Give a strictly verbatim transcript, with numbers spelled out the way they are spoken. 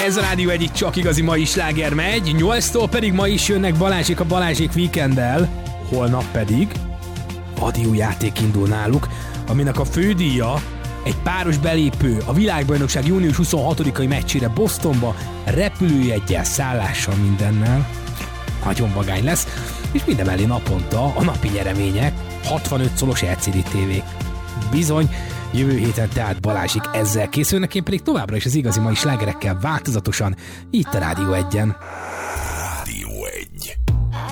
Ez a Rádió egyik csak igazi mai sláger megy, nyolctól pedig ma is jönnek Balázsék a Balázsék Weekenddel, holnap pedig vadi új játék indul náluk, aminek a fődíja egy páros belépő a világbajnokság június huszonhatodikai meccsére Bostonba, repülőjeggyel, szállással, mindennel. Nagyon vagány lesz, és mindemellé naponta a napi nyeremények, hatvanöt szolos el cé dé tévék. Bizony, jövő héten tehát Balázsik ezzel készülnek, én pedig továbbra is az igazi mai slágerekkel változatosan, itt a Rádió egyen.